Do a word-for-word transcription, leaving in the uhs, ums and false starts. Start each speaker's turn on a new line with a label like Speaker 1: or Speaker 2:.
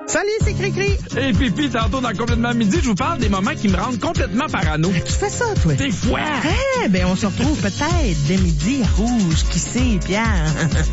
Speaker 1: Salut, c'est Cricri.
Speaker 2: Hey, Pipi, tantôt dans Complètement Midi, je vous parle des moments qui me rendent complètement parano.
Speaker 1: Tu fais ça, toi?
Speaker 2: Des fois!
Speaker 1: Eh, ben, on se retrouve peut-être dès midi à Rouge. Qui sait, Pierre?